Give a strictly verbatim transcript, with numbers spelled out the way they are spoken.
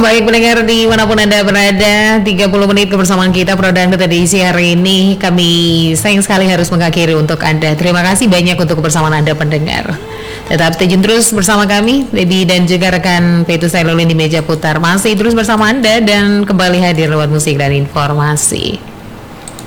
Baik pendengar dimanapun Anda berada, tiga puluh menit kebersamaan kita Prodang Data Diisi hari ini. Kami sayang sekali harus mengakhiri untuk Anda. Terima kasih banyak untuk kebersamaan Anda pendengar. Tetap stay tune terus bersama kami, Baby dan juga rekan Petu Sailolin di meja putar. Masih terus bersama Anda dan kembali hadir lewat musik dan informasi.